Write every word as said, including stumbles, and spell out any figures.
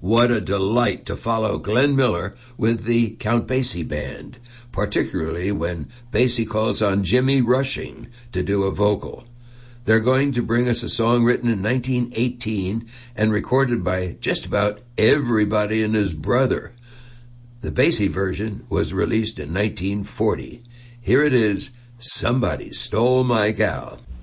What a delight to follow Glenn Miller with the Count Basie Band, particularly when Basie calls on Jimmy Rushing to do a vocal. They're going to bring us a song written in nineteen eighteen and recorded by just about everybody and his brother. The Basie version was released in nineteen forty. Here it is, Somebody Stole My Gal.